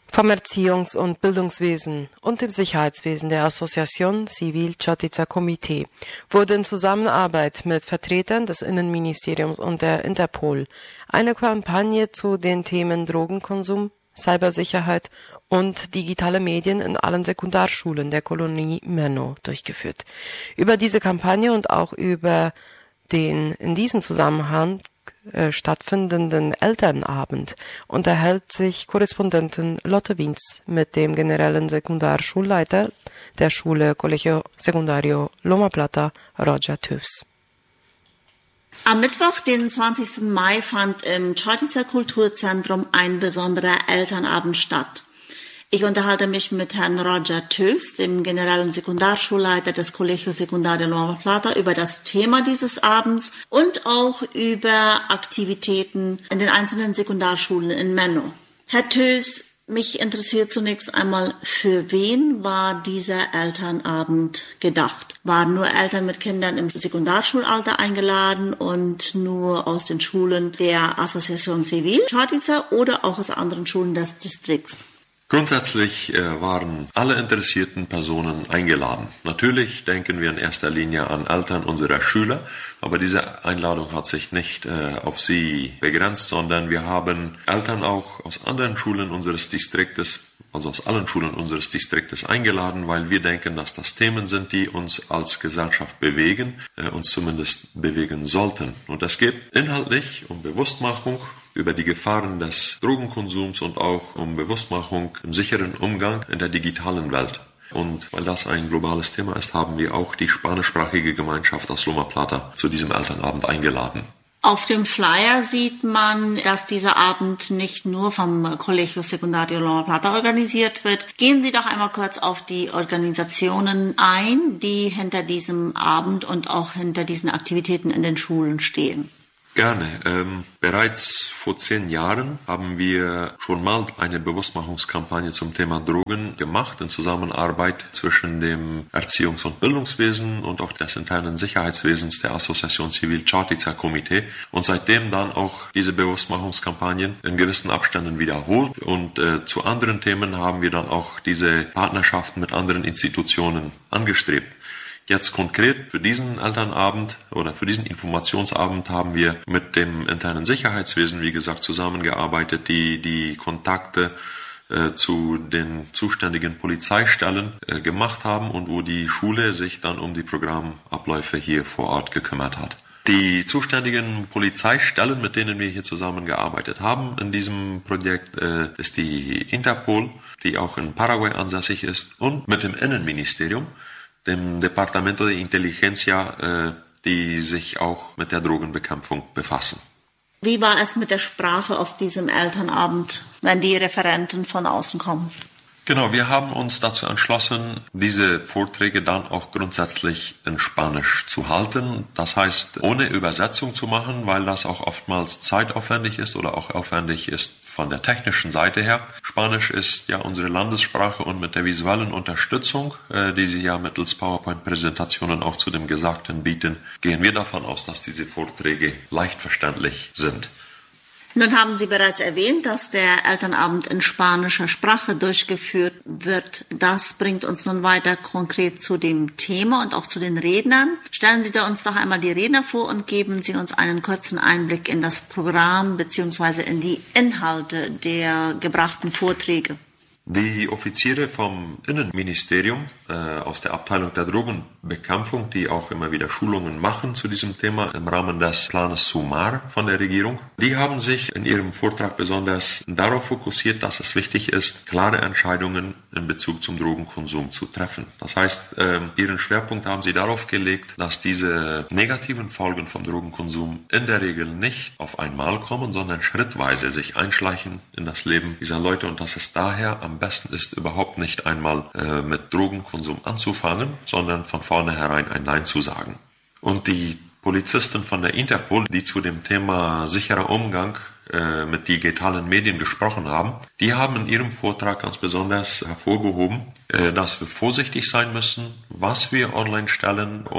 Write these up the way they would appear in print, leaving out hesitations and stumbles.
Vom Erziehungs- und Bildungswesen und dem Sicherheitswesen der Associación Civil Chotitza Comité wurde in Zusammenarbeit mit Vertretern des Innenministeriums und der Interpol eine Kampagne zu den Themen Drogenkonsum, Cybersicherheit und digitale Medien in allen Sekundarschulen der Kolonie Menno durchgeführt. Über diese Kampagne und auch über den in diesem Zusammenhang stattfindenden Elternabend unterhält sich Korrespondentin Lotte Wiens mit dem generellen Sekundarschulleiter der Schule Colegio Secundario Loma Plata, Roger Tüfs. Am Mittwoch, den 20. Mai, fand im Chotitza Kulturzentrum ein besonderer Elternabend statt. Ich unterhalte mich mit Herrn Roger Tüfs, dem generellen Sekundarschulleiter des Colegio Secundario Loma Plata, über das Thema dieses Abends und auch über Aktivitäten in den einzelnen Sekundarschulen in Menno. Herr Tüfs, mich interessiert zunächst einmal, für wen war dieser Elternabend gedacht? Waren nur Eltern mit Kindern im Sekundarschulalter eingeladen und nur aus den Schulen der Associación Civil Chotitza oder auch aus anderen Schulen des Distrikts? Grundsätzlich waren alle interessierten Personen eingeladen. Natürlich denken wir in erster Linie an Eltern unserer Schüler, aber diese Einladung hat sich nicht auf sie begrenzt, sondern wir haben Eltern auch aus anderen Schulen unseres Distriktes, also aus allen Schulen unseres Distriktes eingeladen, weil wir denken, dass das Themen sind, die uns als Gesellschaft bewegen, uns zumindest bewegen sollten. Und es geht inhaltlich um Bewusstmachung über die Gefahren des Drogenkonsums und auch um Bewusstmachung im sicheren Umgang in der digitalen Welt. Und weil das ein globales Thema ist, haben wir auch die spanischsprachige Gemeinschaft aus Loma Plata zu diesem Elternabend eingeladen. Auf dem Flyer sieht man, dass dieser Abend nicht nur vom Colegio Secundario Loma Plata organisiert wird. Gehen Sie doch einmal kurz auf die Organisationen ein, die hinter diesem Abend und auch hinter diesen Aktivitäten in den Schulen stehen. Gerne. Bereits vor 10 Jahren haben wir schon mal eine Bewusstmachungskampagne zum Thema Drogen gemacht in Zusammenarbeit zwischen dem Erziehungs- und Bildungswesen und auch des internen Sicherheitswesens der Associación Civil Chotitza Comité und seitdem dann auch diese Bewusstmachungskampagnen in gewissen Abständen wiederholt und zu anderen Themen haben wir dann auch diese Partnerschaften mit anderen Institutionen angestrebt. Jetzt konkret für diesen Elternabend oder für diesen Informationsabend haben wir mit dem internen Sicherheitswesen, wie gesagt, zusammengearbeitet, die Kontakte zu den zuständigen Polizeistellen gemacht haben und wo die Schule sich dann um die Programmabläufe hier vor Ort gekümmert hat. Die zuständigen Polizeistellen, mit denen wir hier zusammengearbeitet haben in diesem Projekt, ist die Interpol, die auch in Paraguay ansässig ist, und mit dem Innenministerium, dem Departamento de Inteligencia, die sich auch mit der Drogenbekämpfung befassen. Wie war es mit der Sprache auf diesem Elternabend, wenn die Referenten von außen kommen? Genau, wir haben uns dazu entschlossen, diese Vorträge dann auch grundsätzlich in Spanisch zu halten. Das heißt, ohne Übersetzung zu machen, weil das auch oftmals zeitaufwendig ist oder auch aufwendig ist von der technischen Seite her. Spanisch ist ja unsere Landessprache und mit der visuellen Unterstützung, die Sie ja mittels PowerPoint-Präsentationen auch zu dem Gesagten bieten, gehen wir davon aus, dass diese Vorträge leicht verständlich sind. Nun haben Sie bereits erwähnt, dass der Elternabend in spanischer Sprache durchgeführt wird. Das bringt uns nun weiter konkret zu dem Thema und auch zu den Rednern. Stellen Sie uns doch einmal die Redner vor und geben Sie uns einen kurzen Einblick in das Programm bzw. in die Inhalte der gebrachten Vorträge. Die Offiziere vom Innenministerium aus der Abteilung der Drogenbekämpfung, die auch immer wieder Schulungen machen zu diesem Thema im Rahmen des Planes SUMAR von der Regierung, die haben sich in ihrem Vortrag besonders darauf fokussiert, dass es wichtig ist, klare Entscheidungen in Bezug zum Drogenkonsum zu treffen. Das heißt, ihren Schwerpunkt haben sie darauf gelegt, dass diese negativen Folgen vom Drogenkonsum in der Regel nicht auf einmal kommen, sondern schrittweise sich einschleichen in das Leben dieser Leute und dass es daher am besten ist, überhaupt nicht einmal mit Drogenkonsum anzufangen, sondern von vornherein ein Nein zu sagen. Und die Polizisten von der Interpol, die zu dem Thema sicherer Umgang mit digitalen Medien gesprochen haben, die haben in ihrem Vortrag ganz besonders hervorgehoben, dass wir vorsichtig sein müssen, was wir online stellen und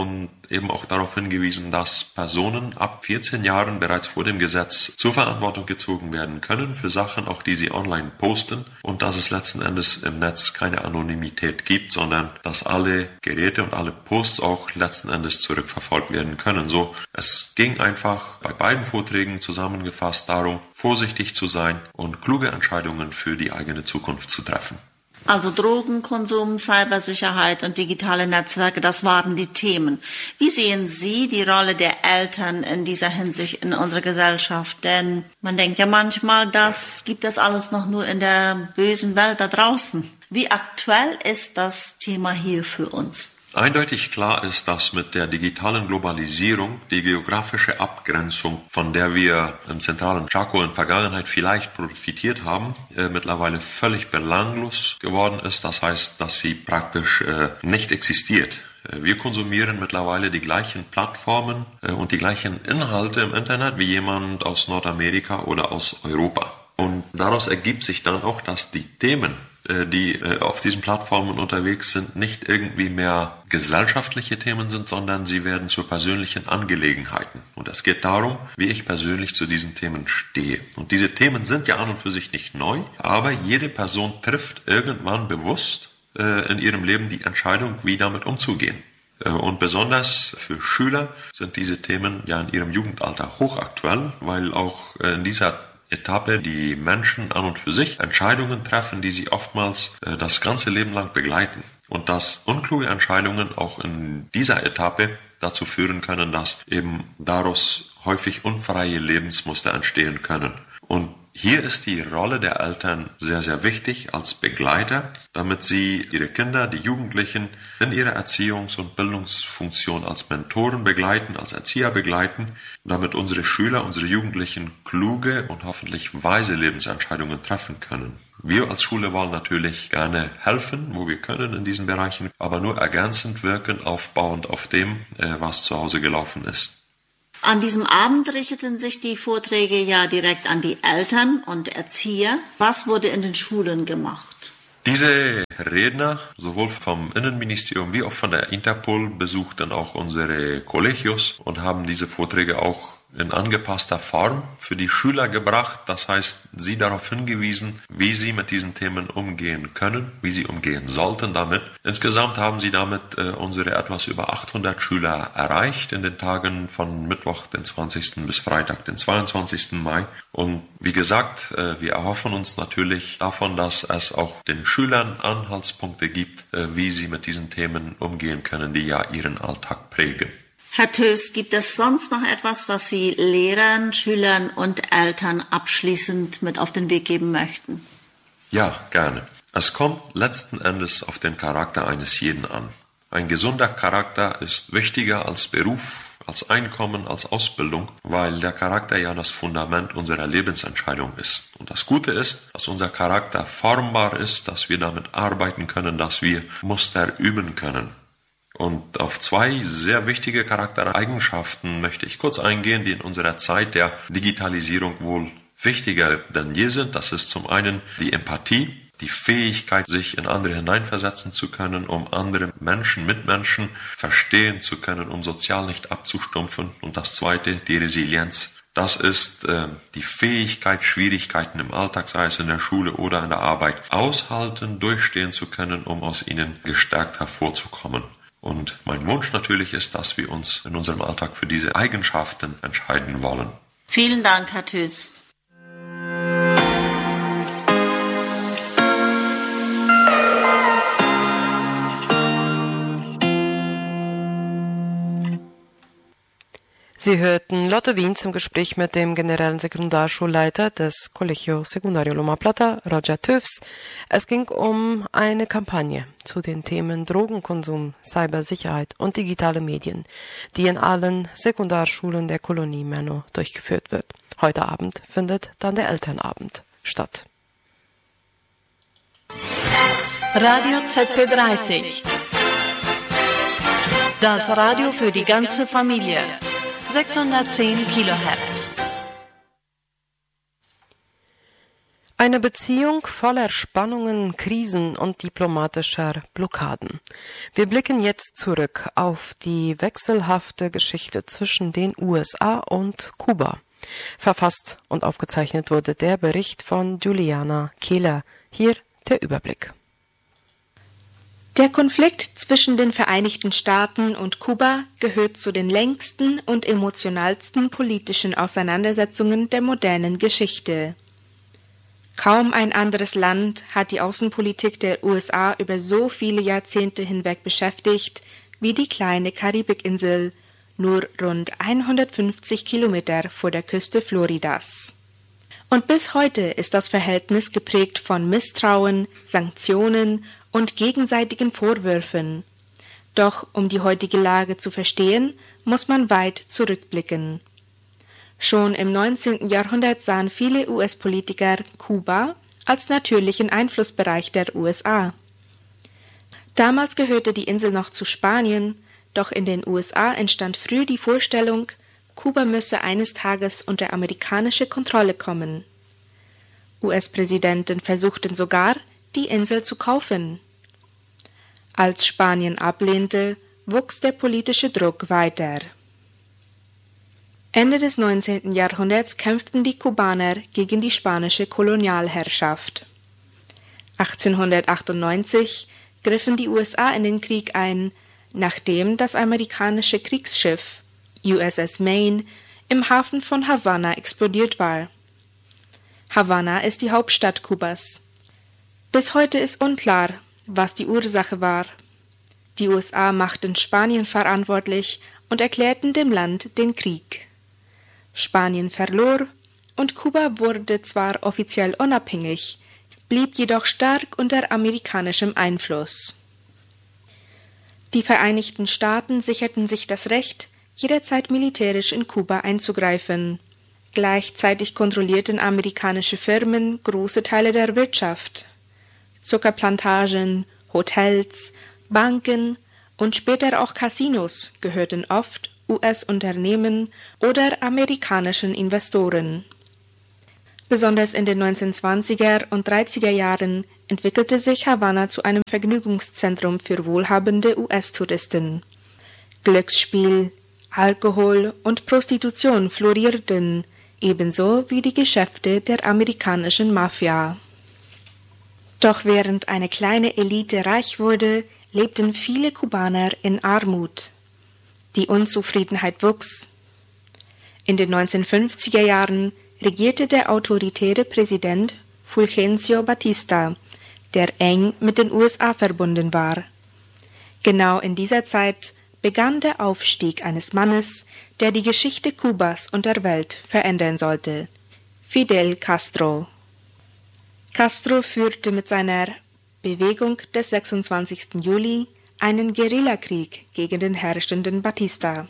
eben auch darauf hingewiesen, dass Personen ab 14 Jahren bereits vor dem Gesetz zur Verantwortung gezogen werden können für Sachen, auch die sie online posten, und dass es letzten Endes im Netz keine Anonymität gibt, sondern dass alle Geräte und alle Posts auch letzten Endes zurückverfolgt werden können. So, es ging einfach bei beiden Vorträgen zusammengefasst darum, vorsichtig zu sein und kluge Entscheidungen für die eigene Zukunft zu treffen. Also Drogenkonsum, Cybersicherheit und digitale Netzwerke, das waren die Themen. Wie sehen Sie die Rolle der Eltern in dieser Hinsicht in unserer Gesellschaft? Denn man denkt ja manchmal, das gibt es alles noch nur in der bösen Welt da draußen. Wie aktuell ist das Thema hier für uns? Eindeutig klar ist, dass mit der digitalen Globalisierung die geografische Abgrenzung, von der wir im zentralen Chaco in Vergangenheit vielleicht profitiert haben, mittlerweile völlig belanglos geworden ist. Das heißt, dass sie praktisch nicht existiert. Wir konsumieren mittlerweile die gleichen Plattformen und die gleichen Inhalte im Internet wie jemand aus Nordamerika oder aus Europa. Und daraus ergibt sich dann auch, dass die Themen, die auf diesen Plattformen unterwegs sind, nicht irgendwie mehr gesellschaftliche Themen sind, sondern sie werden zu persönlichen Angelegenheiten. Und es geht darum, wie ich persönlich zu diesen Themen stehe. Und diese Themen sind ja an und für sich nicht neu, aber jede Person trifft irgendwann bewusst in ihrem Leben die Entscheidung, wie damit umzugehen. Und besonders für Schüler sind diese Themen ja in ihrem Jugendalter hochaktuell, weil auch in dieser Etappe die Menschen an und für sich Entscheidungen treffen, die sie oftmals das ganze Leben lang begleiten. Und dass unkluge Entscheidungen auch in dieser Etappe dazu führen können, dass eben daraus häufig unfreie Lebensmuster entstehen können. Und hier ist die Rolle der Eltern sehr, sehr wichtig als Begleiter, damit sie ihre Kinder, die Jugendlichen, in ihrer Erziehungs- und Bildungsfunktion als Mentoren begleiten, als Erzieher begleiten, damit unsere Schüler, unsere Jugendlichen kluge und hoffentlich weise Lebensentscheidungen treffen können. Wir als Schule wollen natürlich gerne helfen, wo wir können in diesen Bereichen, aber nur ergänzend wirken, aufbauend auf dem, was zu Hause gelaufen ist. An diesem Abend richteten sich die Vorträge ja direkt an die Eltern und Erzieher. Was wurde in den Schulen gemacht? Diese Redner, sowohl vom Innenministerium wie auch von der Interpol, besuchten auch unsere Colegios und haben diese Vorträge auch in angepasster Form für die Schüler gebracht. Das heißt, sie darauf hingewiesen, wie sie mit diesen Themen umgehen können, wie sie umgehen sollten damit. Insgesamt haben sie damit unsere etwas über 800 Schüler erreicht in den Tagen von Mittwoch, den 20. bis Freitag, den 22. Mai. Und wie gesagt, wir erhoffen uns natürlich davon, dass es auch den Schülern Anhaltspunkte gibt, wie sie mit diesen Themen umgehen können, die ja ihren Alltag prägen. Herr Tös, gibt es sonst noch etwas, das Sie Lehrern, Schülern und Eltern abschließend mit auf den Weg geben möchten? Ja, gerne. Es kommt letzten Endes auf den Charakter eines jeden an. Ein gesunder Charakter ist wichtiger als Beruf, als Einkommen, als Ausbildung, weil der Charakter ja das Fundament unserer Lebensentscheidung ist. Und das Gute ist, dass unser Charakter formbar ist, dass wir damit arbeiten können, dass wir Muster üben können. Und auf zwei sehr wichtige Charaktereigenschaften möchte ich kurz eingehen, die in unserer Zeit der Digitalisierung wohl wichtiger denn je sind. Das ist zum einen die Empathie, die Fähigkeit, sich in andere hineinversetzen zu können, um andere Menschen, Mitmenschen verstehen zu können, um sozial nicht abzustumpfen. Und das zweite, die Resilienz. Das ist die Fähigkeit, Schwierigkeiten im Alltag, sei es in der Schule oder in der Arbeit, aushalten, durchstehen zu können, um aus ihnen gestärkt hervorzukommen. Und mein Wunsch natürlich ist, dass wir uns in unserem Alltag für diese Eigenschaften entscheiden wollen. Vielen Dank, Herr Tös. Sie hörten Lotte Wiens im Gespräch mit dem generellen Sekundarschulleiter des Colegio Secundario Loma Plata, Roger Töfs. Es ging um eine Kampagne zu den Themen Drogenkonsum, Cybersicherheit und digitale Medien, die in allen Sekundarschulen der Kolonie Menno durchgeführt wird. Heute Abend findet dann der Elternabend statt. Radio ZP30. Das Radio für die ganze Familie. 610 Kilohertz. Eine Beziehung voller Spannungen, Krisen und diplomatischer Blockaden. Wir blicken jetzt zurück auf die wechselhafte Geschichte zwischen den USA und Kuba. Verfasst und aufgezeichnet wurde der Bericht von Juliana Kehler. Hier der Überblick. Der Konflikt zwischen den Vereinigten Staaten und Kuba gehört zu den längsten und emotionalsten politischen Auseinandersetzungen der modernen Geschichte. Kaum ein anderes Land hat die Außenpolitik der USA über so viele Jahrzehnte hinweg beschäftigt wie die kleine Karibikinsel, nur rund 150 Kilometer vor der Küste Floridas. Und bis heute ist das Verhältnis geprägt von Misstrauen, Sanktionen und gegenseitigen Vorwürfen. Doch um die heutige Lage zu verstehen, muss man weit zurückblicken. Schon im 19. Jahrhundert sahen viele US-Politiker Kuba als natürlichen Einflussbereich der USA. Damals gehörte die Insel noch zu Spanien, doch in den USA entstand früh die Vorstellung, Kuba müsse eines Tages unter amerikanische Kontrolle kommen. US-Präsidenten versuchten sogar, die Insel zu kaufen. Als Spanien ablehnte, wuchs der politische Druck weiter. Ende des 19. Jahrhunderts kämpften die Kubaner gegen die spanische Kolonialherrschaft. 1898 griffen die USA in den Krieg ein, nachdem das amerikanische Kriegsschiff USS Maine im Hafen von Havanna explodiert war. Havanna ist die Hauptstadt Kubas. Bis heute ist unklar, was die Ursache war. Die USA machten Spanien verantwortlich und erklärten dem Land den Krieg. Spanien verlor und Kuba wurde zwar offiziell unabhängig, blieb jedoch stark unter amerikanischem Einfluss. Die Vereinigten Staaten sicherten sich das Recht, jederzeit militärisch in Kuba einzugreifen. Gleichzeitig kontrollierten amerikanische Firmen große Teile der Wirtschaft. Zuckerplantagen, Hotels, Banken und später auch Casinos gehörten oft US-Unternehmen oder amerikanischen Investoren. Besonders in den 1920er und 30er Jahren entwickelte sich Havanna zu einem Vergnügungszentrum für wohlhabende US-Touristen. Glücksspiel, Alkohol und Prostitution florierten, ebenso wie die Geschäfte der amerikanischen Mafia. Doch während eine kleine Elite reich wurde, lebten viele Kubaner in Armut. Die Unzufriedenheit wuchs. In den 1950er Jahren regierte der autoritäre Präsident Fulgencio Batista, der eng mit den USA verbunden war. Genau in dieser Zeit begann der Aufstieg eines Mannes, der die Geschichte Kubas und der Welt verändern sollte: Fidel Castro. Castro führte mit seiner Bewegung des 26. Juli einen Guerillakrieg gegen den herrschenden Batista.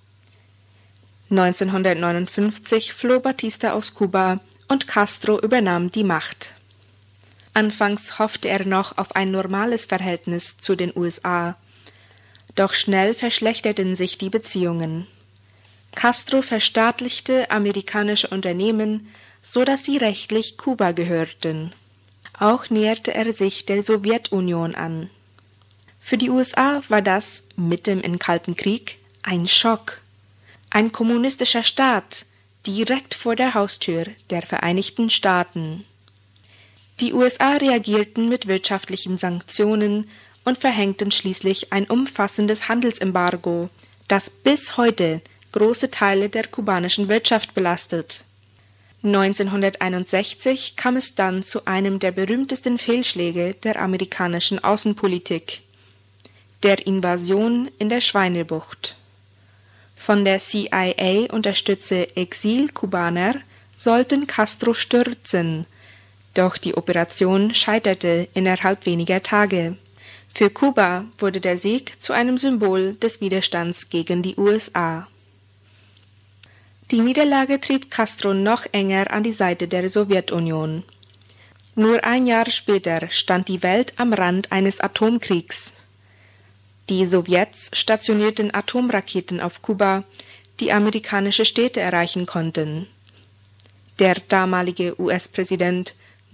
1959 floh Batista aus Kuba und Castro übernahm die Macht. Anfangs hoffte er noch auf ein normales Verhältnis zu den USA, doch schnell verschlechterten sich die Beziehungen. Castro verstaatlichte amerikanische Unternehmen, so dass sie rechtlich Kuba gehörten. Auch näherte er sich der Sowjetunion an. Für die USA war das, mitten im Kalten Krieg, ein Schock. Ein kommunistischer Staat, direkt vor der Haustür der Vereinigten Staaten. Die USA reagierten mit wirtschaftlichen Sanktionen und verhängten schließlich ein umfassendes Handelsembargo, das bis heute große Teile der kubanischen Wirtschaft belastet. 1961 kam es dann zu einem der berühmtesten Fehlschläge der amerikanischen Außenpolitik: der Invasion in der Schweinebucht. Von der CIA unterstützte Exil-Kubaner sollten Castro stürzen, doch die Operation scheiterte innerhalb weniger Tage. Für Kuba wurde der Sieg zu einem Symbol des Widerstands gegen die USA. Die Niederlage trieb Castro noch enger an die Seite der Sowjetunion. Nur ein Jahr später stand die Welt am Rand eines Atomkriegs. Die Sowjets stationierten Atomraketen auf Kuba, die amerikanische Städte erreichen konnten. Der damalige US-Präsident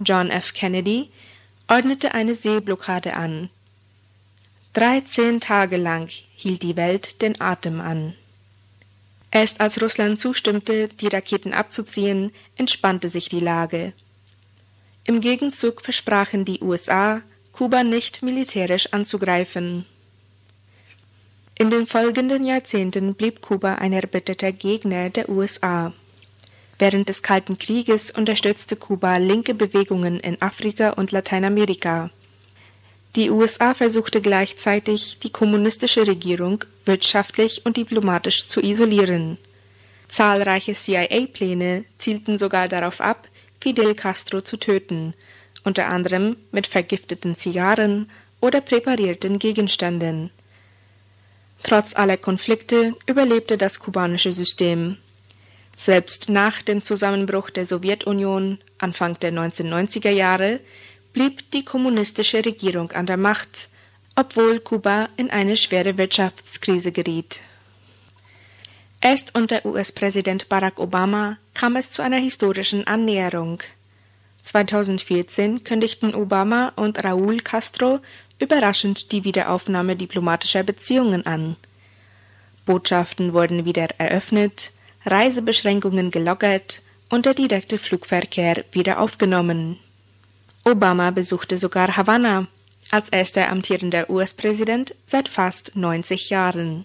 John F. Kennedy, ordnete eine Seeblockade an. 13 Tage lang hielt die Welt den Atem an. Erst als Russland zustimmte, die Raketen abzuziehen, entspannte sich die Lage. Im Gegenzug versprachen die USA, Kuba nicht militärisch anzugreifen. In den folgenden Jahrzehnten blieb Kuba ein erbitterter Gegner der USA. Während des Kalten Krieges unterstützte Kuba linke Bewegungen in Afrika und Lateinamerika. Die USA versuchte gleichzeitig, die kommunistische Regierung wirtschaftlich und diplomatisch zu isolieren. Zahlreiche CIA-Pläne zielten sogar darauf ab, Fidel Castro zu töten, unter anderem mit vergifteten Zigarren oder präparierten Gegenständen. Trotz aller Konflikte überlebte das kubanische System. Selbst nach dem Zusammenbruch der Sowjetunion Anfang der 1990er Jahre blieb die kommunistische Regierung an der Macht, obwohl Kuba in eine schwere Wirtschaftskrise geriet. Erst unter US-Präsident Barack Obama kam es zu einer historischen Annäherung. 2014 kündigten Obama und Raúl Castro überraschend die Wiederaufnahme diplomatischer Beziehungen an. Botschaften wurden wieder eröffnet, Reisebeschränkungen gelockert und der direkte Flugverkehr wieder aufgenommen. Obama besuchte sogar Havanna, als erster amtierender US-Präsident seit fast 90 Jahren.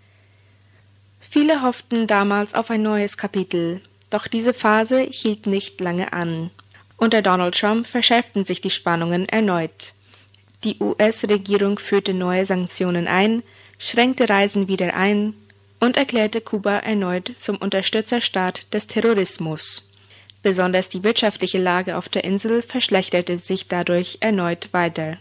Viele hofften damals auf ein neues Kapitel, doch diese Phase hielt nicht lange an. Unter Donald Trump verschärften sich die Spannungen erneut. Die US-Regierung führte neue Sanktionen ein, schränkte Reisen wieder ein und erklärte Kuba erneut zum Unterstützerstaat des Terrorismus. Besonders die wirtschaftliche Lage auf der Insel verschlechterte sich dadurch erneut weiter.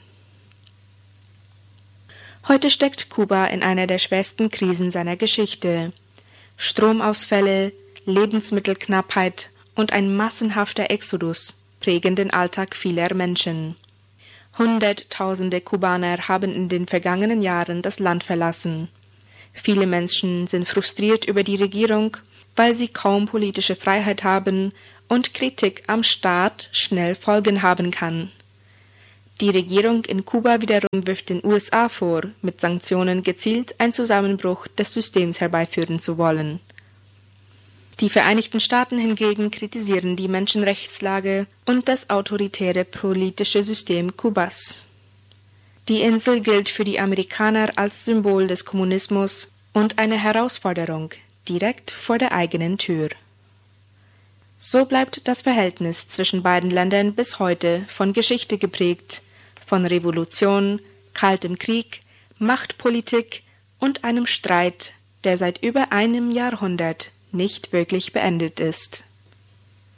Heute steckt Kuba in einer der schwersten Krisen seiner Geschichte. Stromausfälle, Lebensmittelknappheit und ein massenhafter Exodus prägen den Alltag vieler Menschen. Hunderttausende Kubaner haben in den vergangenen Jahren das Land verlassen. Viele Menschen sind frustriert über die Regierung, weil sie kaum politische Freiheit haben und Kritik am Staat schnell Folgen haben kann. Die Regierung in Kuba wiederum wirft den USA vor, mit Sanktionen gezielt einen Zusammenbruch des Systems herbeiführen zu wollen. Die Vereinigten Staaten hingegen kritisieren die Menschenrechtslage und das autoritäre politische System Kubas. Die Insel gilt für die Amerikaner als Symbol des Kommunismus und eine Herausforderung direkt vor der eigenen Tür. So bleibt das Verhältnis zwischen beiden Ländern bis heute von Geschichte geprägt, von Revolution, Kaltem Krieg, Machtpolitik und einem Streit, der seit über einem Jahrhundert nicht wirklich beendet ist.